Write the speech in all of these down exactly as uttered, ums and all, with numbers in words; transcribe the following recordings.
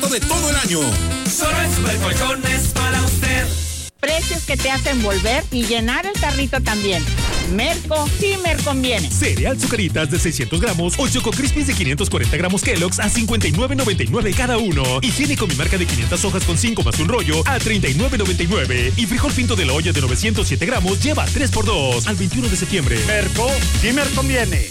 de todo el año. Solo en Supercolchones para usted. Precios que te hacen volver y llenar el carrito también. Merco, sí me conviene. Cereal Zucaritas de seiscientos gramos o Choco Crispies de quinientos cuarenta gramos Kellogg's a cincuenta y nueve noventa y nueve cada uno. Higiénico mi marca de quinientas hojas con cinco más un rollo a treinta y nueve noventa y nueve. Y frijol pinto de la olla de novecientos siete gramos lleva tres por dos al veintiuno de septiembre. Merco, sí me conviene.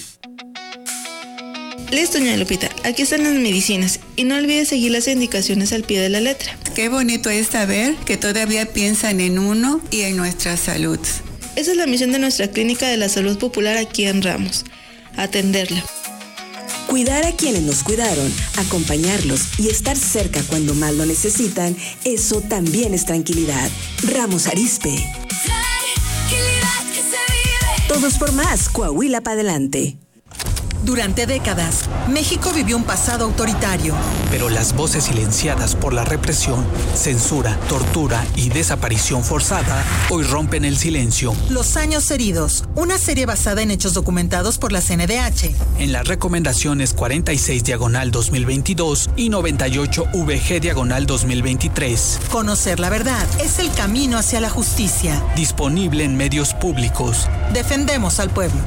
Listo, doña Lupita, aquí están las medicinas y no olvide seguir las indicaciones al pie de la letra. Qué bonito es saber que todavía piensan en uno y en nuestra salud. Esa es la misión de nuestra Clínica de la Salud Popular aquí en Ramos, atenderla. Cuidar a quienes nos cuidaron, acompañarlos y estar cerca cuando más lo necesitan, eso también es tranquilidad. Ramos Arizpe. Tranquilidad que se vive. Todos por más, Coahuila para adelante. Durante décadas, México vivió un pasado autoritario. Pero las voces silenciadas por la represión, censura, tortura y desaparición forzada hoy rompen el silencio. Los años heridos, una serie basada en hechos documentados por la C N D H. En las recomendaciones cuarenta y seis diagonal dos mil veintidós y noventa y ocho V G diagonal dos mil veintitrés. Conocer la verdad es el camino hacia la justicia. Disponible en medios públicos. Defendemos al pueblo.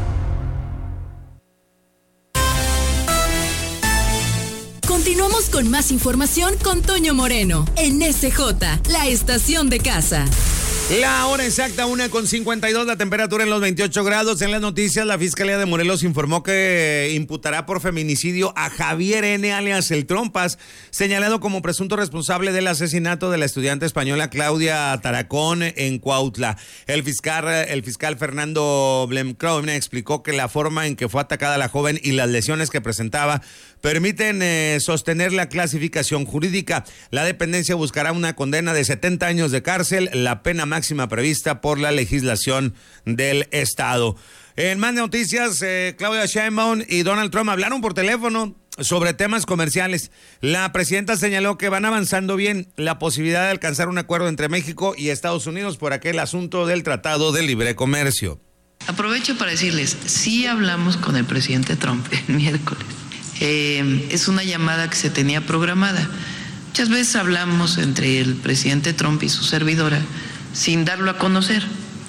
Continuamos con más información con Toño Moreno en S J, la estación de casa. La hora exacta, una con cincuenta y dos, la temperatura en los veintiocho grados. En las noticias, la Fiscalía de Morelos informó que imputará por feminicidio a Javier N., alias El Trompas, señalado como presunto responsable del asesinato de la estudiante española Claudia Taracón en Cuautla. El fiscal, el fiscal Fernando Blemcrown explicó que la forma en que fue atacada la joven y las lesiones que presentaba permiten eh, sostener la clasificación jurídica. La dependencia buscará una condena de setenta años de cárcel, la pena máxima prevista por la legislación del Estado. En más noticias, eh, Claudia Sheinbaum y Donald Trump hablaron por teléfono sobre temas comerciales. La presidenta señaló que van avanzando bien la posibilidad de alcanzar un acuerdo entre México y Estados Unidos por aquel asunto del Tratado de Libre Comercio. Aprovecho para decirles, sí hablamos con el presidente Trump el miércoles. Eh, es una llamada que se tenía programada. Muchas veces hablamos entre el presidente Trump y su servidora sin darlo a conocer,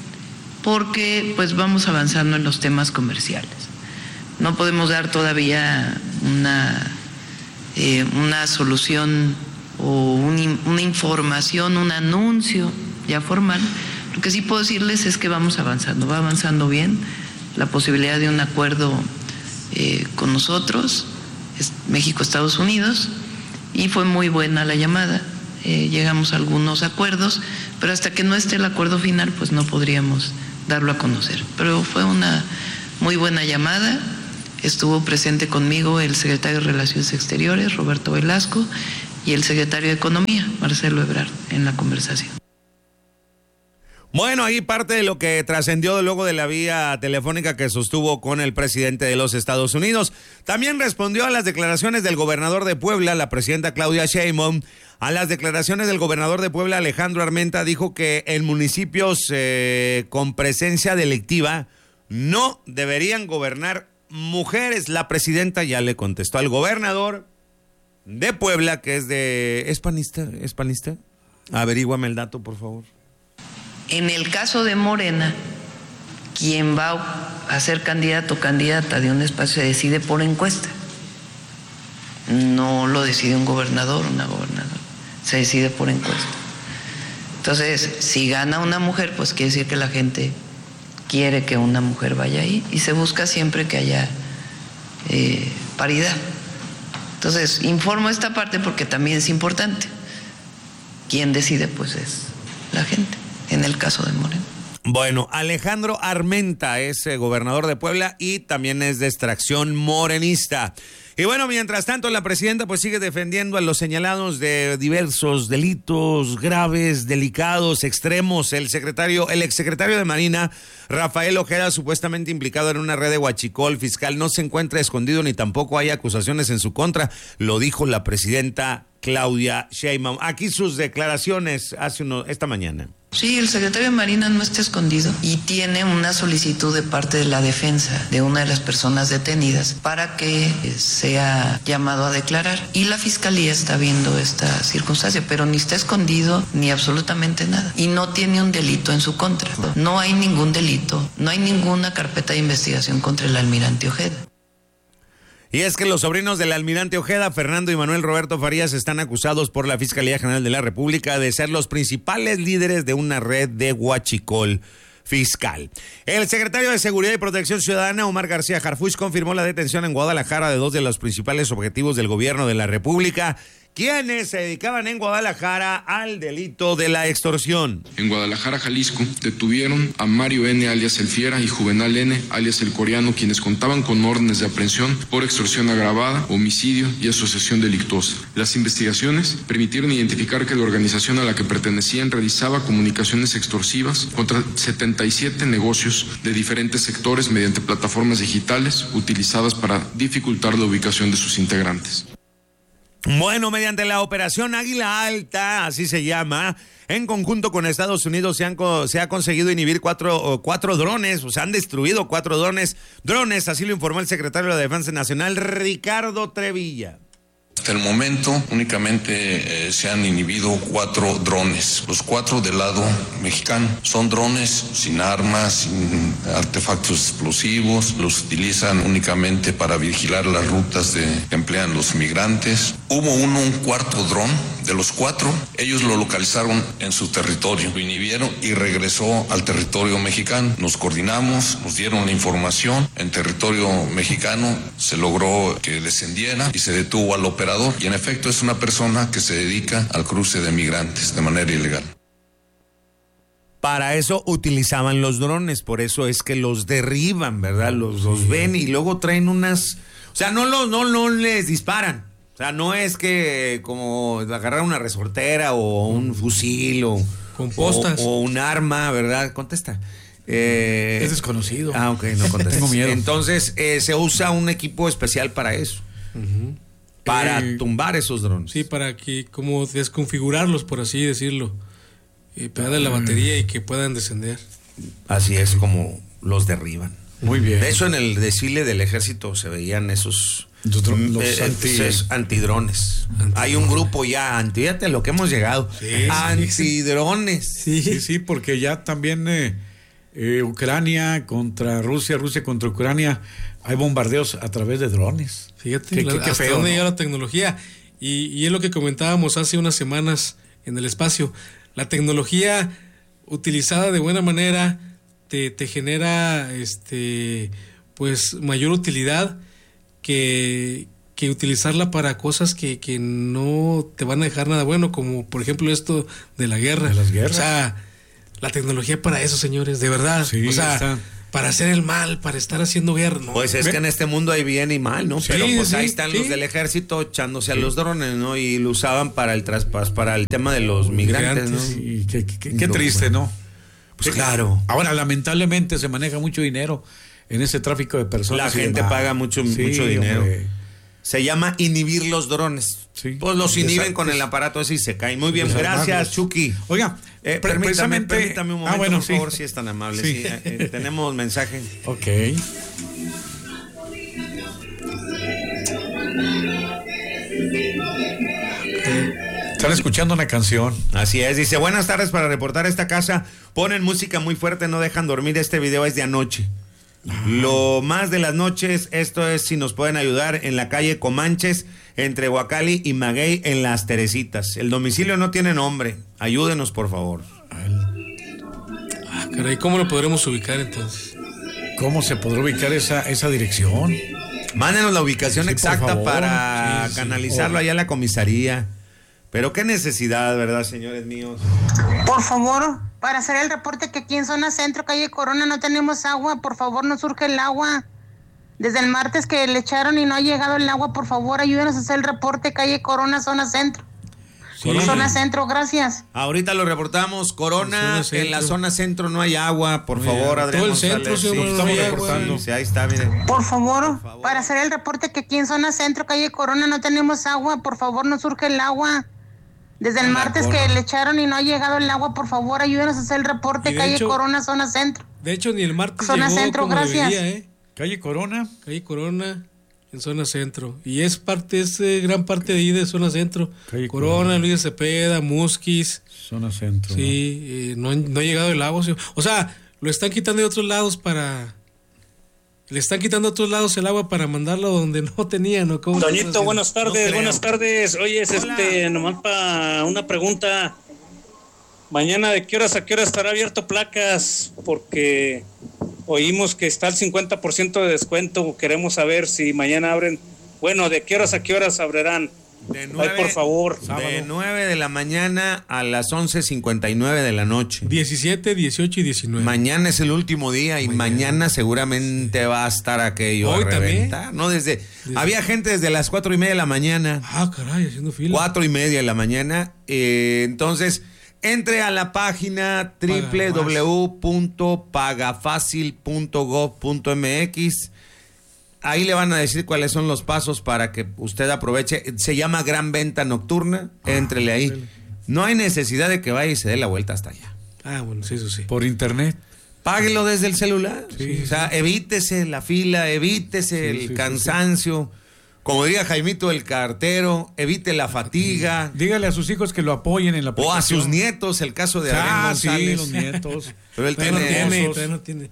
porque pues vamos avanzando en los temas comerciales. No podemos dar todavía una, eh, una solución o un, una información, un anuncio ya formal. Lo que sí puedo decirles es que vamos avanzando, va avanzando bien la posibilidad de un acuerdo eh, con nosotros, México, Estados Unidos, y fue muy buena la llamada. Eh, llegamos a algunos acuerdos, pero hasta que no esté el acuerdo final, pues no podríamos darlo a conocer. Pero fue una muy buena llamada. Estuvo presente conmigo el secretario de Relaciones Exteriores, Roberto Velasco, y el secretario de Economía, Marcelo Ebrard, en la conversación. Bueno, ahí parte de lo que trascendió luego de la vía telefónica que sostuvo con el presidente de los Estados Unidos. También respondió a las declaraciones del gobernador de Puebla, la presidenta Claudia Sheinbaum. A las declaraciones del gobernador de Puebla, Alejandro Armenta, dijo que en municipios eh, con presencia delictiva no deberían gobernar mujeres. La presidenta ya le contestó al gobernador de Puebla, que es de... ¿Es panista? ¿Es panista? Averíguame el dato, por favor. En el caso de Morena, quien va a ser candidato o candidata de un espacio se decide por encuesta. No lo decide un gobernador o una gobernadora, se decide por encuesta. Entonces, si gana una mujer, pues quiere decir que la gente quiere que una mujer vaya ahí y se busca siempre que haya eh, paridad. Entonces, informo esta parte porque también es importante. Quien decide, pues es la gente. En el caso de Moreno. Bueno, Alejandro Armenta es eh, gobernador de Puebla y también es de extracción morenista. Y bueno, mientras tanto, la presidenta pues sigue defendiendo a los señalados de diversos delitos graves, delicados, extremos. El secretario, el exsecretario de Marina, Rafael Ojeda, supuestamente implicado en una red de huachicol fiscal, no se encuentra escondido ni tampoco hay acusaciones en su contra. Lo dijo la presidenta Claudia Sheinbaum. Aquí sus declaraciones hace uno, esta mañana. Sí, el secretario de Marina no está escondido y tiene una solicitud de parte de la defensa de una de las personas detenidas para que sea llamado a declarar. Y la fiscalía está viendo esta circunstancia, pero ni está escondido ni absolutamente nada. Y no tiene un delito en su contra. No hay ningún delito, no hay ninguna carpeta de investigación contra el almirante Ojeda. Y es que los sobrinos del almirante Ojeda, Fernando y Manuel Roberto Farías, están acusados por la Fiscalía General de la República de ser los principales líderes de una red de huachicol fiscal. El secretario de Seguridad y Protección Ciudadana, Omar García Harfuch, confirmó la detención en Guadalajara de dos de los principales objetivos del gobierno de la República, quienes se dedicaban en Guadalajara al delito de la extorsión. En Guadalajara, Jalisco, detuvieron a Mario N., alias El Fiera, y Juvenal N., alias El Coreano, quienes contaban con órdenes de aprehensión por extorsión agravada, homicidio y asociación delictuosa. Las investigaciones permitieron identificar que la organización a la que pertenecían realizaba comunicaciones extorsivas contra setenta y siete negocios de diferentes sectores mediante plataformas digitales utilizadas para dificultar la ubicación de sus integrantes. Bueno, mediante la operación Águila Alta, así se llama, en conjunto con Estados Unidos se, han, se ha conseguido inhibir cuatro, cuatro drones, o se han destruido cuatro drones, drones, así lo informó el secretario de la Defensa Nacional, Ricardo Trevilla. Hasta el momento únicamente eh, se han inhibido cuatro drones, los cuatro del lado mexicano. Son drones sin armas, sin artefactos explosivos, los utilizan únicamente para vigilar las rutas de, que emplean los migrantes. Hubo uno, un cuarto dron, de los cuatro, ellos lo localizaron en su territorio, lo inhibieron y regresó al territorio mexicano. Nos coordinamos, nos dieron la información, en territorio mexicano se logró que descendiera y se detuvo al operador. Y en efecto es una persona que se dedica al cruce de migrantes de manera ilegal. Para eso utilizaban los drones, por eso es que los derriban, ¿verdad? Los, los ven y luego traen unas... O sea, no, los, no, no les disparan. O sea, no es que como agarrar una resortera o un fusil o... Con postas. O, o un arma, ¿verdad? Contesta. Eh, es desconocido. Ah, ok, no contesta. Tengo miedo. Entonces, eh, se usa un equipo especial para eso. Uh-huh. Para eh, tumbar esos drones. Sí, para que, como desconfigurarlos, por así decirlo. Eh, pegarle la batería y que puedan descender. Así es como los derriban. Muy bien. De hecho, en el desfile del ejército se veían esos... Los, los eh, anti... esos antidrones. Antidrones. Hay un grupo ya, anti, fíjate lo que hemos llegado. Sí, antidrones. Sí, sí, sí, porque ya también eh, eh, Ucrania contra Rusia, Rusia contra Ucrania, hay bombardeos a través de drones. Fíjate, qué, la, qué, qué hasta feo, dónde ¿no? llega la tecnología. Y, y es lo que comentábamos hace unas semanas en el espacio. La tecnología utilizada de buena manera te, te genera este pues mayor utilidad que, que utilizarla para cosas que, que no te van a dejar nada bueno, como por ejemplo esto de la guerra. De las guerras. O sea, la tecnología para eso, señores, de verdad. Sí, o sea, está. Para hacer el mal, para estar haciendo guerra. ¿No? Pues es que en este mundo hay bien y mal, ¿no? Sí, Pero pues sí, ahí están sí. los del ejército echándose sí. a los drones, ¿no? Y lo usaban para el traspaso, para el tema de los migrantes, migrantes, ¿no? Y qué, qué, qué, qué triste, ¿no? Pues sí, claro. Ahora, lamentablemente, se maneja mucho dinero en ese tráfico de personas. La gente demás. paga mucho, sí, mucho dinero. Hombre. Se llama inhibir los drones. Sí. Pues los inhiben Exacto. con el aparato así y se caen. Muy bien, gracias, Chucky. Oiga, eh, permítame, permítame un momento, ah, bueno, por sí. favor, si es tan amable. Sí. Sí, eh, tenemos mensaje. Ok. Están escuchando una canción. Así es, dice, buenas tardes, para reportar esta casa. Ponen música muy fuerte, no dejan dormir. Este video es de anoche. Ah. Lo más de las noches, esto es si nos pueden ayudar en la calle Comanches, entre Huacali y Maguey, en Las Teresitas. El domicilio no tiene nombre. Ayúdenos, por favor. Ah, caray, ¿cómo lo podremos ubicar entonces? ¿Cómo se podrá ubicar esa, esa dirección? Mándenos la ubicación sí, exacta para sí, canalizarlo sí. allá a la comisaría. Pero qué necesidad, ¿verdad, señores míos? Por favor, para hacer el reporte que aquí en zona centro, calle Corona, no tenemos agua. Por favor, no surge el agua. Desde el martes que le echaron y no ha llegado el agua, por favor, ayúdenos a hacer el reporte, calle Corona, zona centro. Sí. Zona centro, gracias. Ahorita lo reportamos. Corona, la en la zona centro no hay agua. Por no favor, Adrián. Todo el centro, sí, sí, sí, estamos reportando. Sí, ahí está, mire. Por favor, por favor, para hacer el reporte que aquí en zona centro, calle Corona, no tenemos agua. Por favor, no surge el agua. Desde el martes que le echaron y no ha llegado el agua, por favor, ayúdenos a hacer el reporte, calle hecho, Corona, zona centro. De hecho, ni el martes zona llegó centro, como gracias. Debería, ¿eh? Calle Corona. Calle Corona, en zona centro. Y es parte, es eh, gran parte de ahí de zona centro. Calle Corona, Corona, Luis de Cepeda, Musquis. Zona centro. Sí, ¿no? Eh, no, no ha llegado el agua. O sea, lo están quitando de otros lados para... Le están quitando a otros lados el agua para mandarlo donde no tenían, ¿no? ¿Cómo Doñito, buenas tardes, no buenas tardes. Oye, es este, nomás para una pregunta. Mañana, ¿de qué horas a qué hora estará abierto Placas? Porque oímos que está al cincuenta por ciento de descuento. Queremos saber si mañana abren. Bueno, ¿de qué horas a qué horas abrirán? De nueve, Ay, por favor. De nueve de la mañana a las once cincuenta y nueve de la noche. diecisiete, dieciocho y diecinueve. Mañana es el último día y mañana, mañana seguramente sí. va a estar aquello ¿Hoy a reventar. También? No, desde, desde... Había gente desde las cuatro y media de la mañana. Ah, caray, haciendo fila. Cuatro y media de la mañana. Eh, entonces, entre a la página doble u doble u doble u punto pagafacil punto gov punto m x. Ahí le van a decir cuáles son los pasos para que usted aproveche. Se llama Gran Venta Nocturna. Ah, Éntrele ahí. Dele. No hay necesidad de que vaya y se dé la vuelta hasta allá. Ah, bueno, sí, eso sí. Por internet. Páguelo desde el celular. Sí, o sea, sí. evítese la fila, evítese sí, el sí, cansancio. Sí, sí. Como diría Jaimito el cartero, evite la fatiga. Dígale a sus hijos que lo apoyen en la aplicación. O a sus nietos, el caso de Adrián ah, González. Sí, los nietos. Pero él tiene, no tiene, no tiene.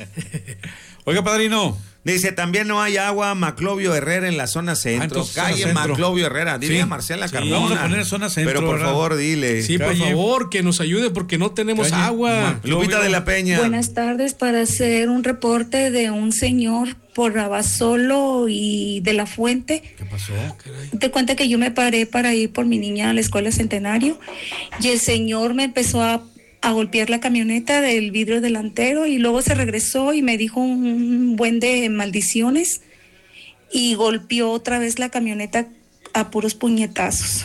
Oiga, padrino. Dice, también no hay agua, Maclovio Herrera en la zona centro. Ah, calle zona centro. Maclovio Herrera. Dile sí, a Marcela sí, Carmona. Vamos a poner zona centro. Pero por ¿verdad? favor, dile. Sí, calle. Por favor, que nos ayude porque no tenemos calle. agua. Maclovio. Lupita de la Peña. Buenas tardes, para hacer un reporte de un señor por Abasolo y de la Fuente. ¿Qué pasó? Te cuenta que yo me paré para ir por mi niña a la escuela Centenario y el señor me empezó a a golpear la camioneta del vidrio delantero y luego se regresó y me dijo un buen de maldiciones y golpeó otra vez la camioneta a puros puñetazos.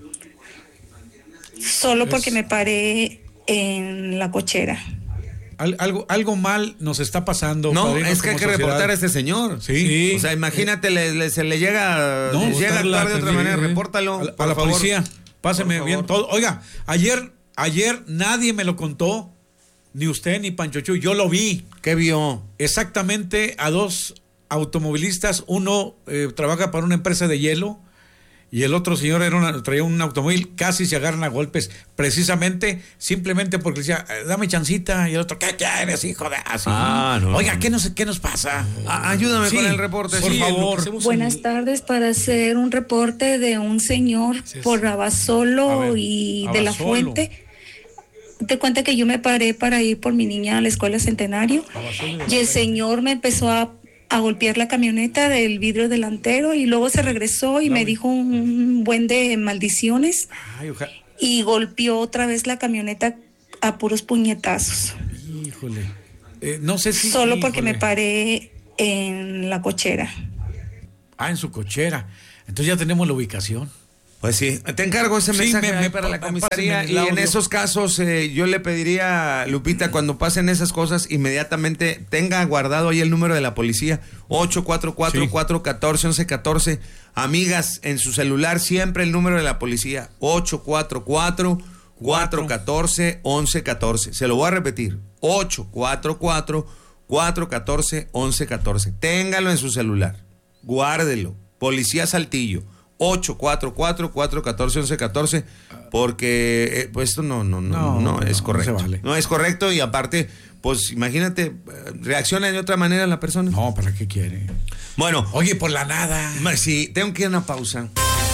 Solo porque me paré en la cochera. Al, algo, algo mal nos está pasando. No, padrino, es que hay que sociedad. reportar a este señor. Sí. sí. O sea, imagínate, le, le, se le llega, no, le llega a actuar de otra sí, manera, sí. repórtalo. A la, a la policía, páseme bien todo. Oiga, ayer... Ayer nadie me lo contó, ni usted ni Pancho Chuy, yo lo vi. ¿Qué vio? Exactamente a dos automovilistas, uno eh, trabaja para una empresa de hielo y el otro señor era una, traía un automóvil, casi se agarran a golpes, precisamente, simplemente porque decía, dame chancita, y el otro, ¿qué quieres, hijo de...? Así. Ah, no. Oiga, ¿qué nos, qué nos pasa? Ah, ayúdame sí, con el reporte, por sí, favor. Buenas tardes, para hacer un reporte de un señor sí, sí. por Abasolo ver, y Abasolo. de la Fuente. Te cuenta que yo me paré para ir por mi niña a la escuela Centenario y el señor me empezó a, a golpear la camioneta del vidrio delantero y luego se regresó y no, me dijo un buen de maldiciones Ay, y golpeó otra vez la camioneta a puros puñetazos. Híjole. Eh, no sé si... Solo híjole. porque me paré en la cochera. Ah, en su cochera. Entonces ya tenemos la ubicación. Pues sí, te encargo ese mensaje sí, me, me, para la comisaría y en esos casos eh, yo le pediría, Lupita, cuando pasen esas cosas, inmediatamente tenga guardado ahí el número de la policía, ocho cuatro cuatro, cuatro uno cuatro, once uno cuatro. Amigas, en su celular siempre el número de la policía, ocho cuatro cuatro, cuatro uno cuatro, once uno cuatro. Se lo voy a repetir, ocho cuatro cuatro, cuatro uno cuatro, once uno cuatro. Téngalo en su celular, guárdelo, Policía Saltillo. ocho cuatro cuatro, cuatro uno cuatro, once uno cuatro, porque eh, pues esto no no no, no, no, no es correcto. No, vale. no es correcto y aparte, pues imagínate, reacciona de otra manera la persona. No, ¿para qué quiere? Bueno, oye, por la nada. Sí, tengo que ir a una pausa.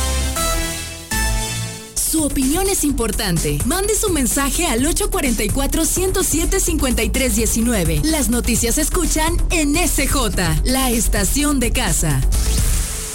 Su opinión es importante. Mande su mensaje al ocho cuatro cuatro, uno cero siete, cinco tres uno nueve. Las noticias se escuchan en S J, la estación de casa.